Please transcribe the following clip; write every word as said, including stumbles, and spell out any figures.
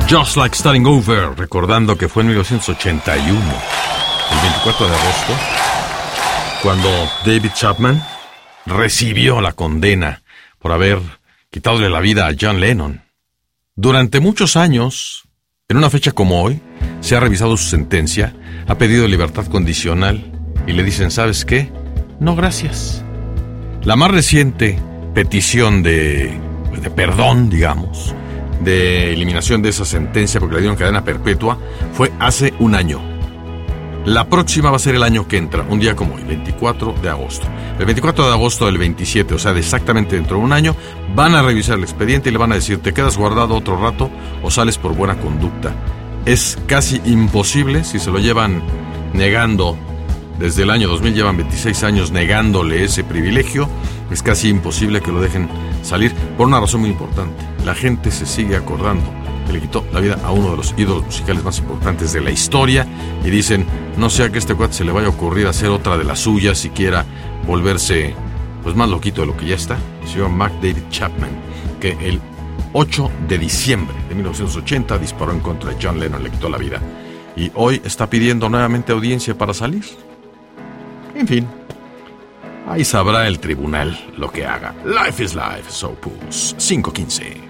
Just Like Starting Over, recordando que fue en mil novecientos ochenta y uno, el veinticuatro de agosto, cuando David Chapman recibió la condena por haber quitadole la vida a John Lennon. Durante muchos años, en una fecha como hoy, se ha revisado su sentencia, ha pedido libertad condicional y le dicen, ¿sabes qué? No, gracias. La más reciente petición de, de perdón, digamos, de eliminación de esa sentencia porque le dieron cadena perpetua, fue hace un año. La próxima va a ser el año que entra, un día como hoy, veinticuatro de agosto. El veinticuatro de agosto del veintisiete, o sea, de exactamente dentro de un año, van a revisar el expediente y le van a decir, te quedas guardado otro rato o sales por buena conducta. Es casi imposible, si se lo llevan negando desde el año dos mil, llevan veintiséis años negándole ese privilegio, es casi imposible que lo dejen salir por una razón muy importante. La gente se sigue acordando que le quitó la vida a uno de los ídolos musicales más importantes de la historia y dicen, no sea que a este cuate se le vaya a ocurrir hacer otra de las suyas si quiera volverse pues más loquito de lo que ya está. El señor Mark David Chapman, que el ocho de diciembre de mil novecientos ochenta disparó en contra de John Lennon, le quitó la vida y hoy está pidiendo nuevamente audiencia para salir. En fin, ahí sabrá el tribunal lo que haga. Life is life, so puss. cinco quince.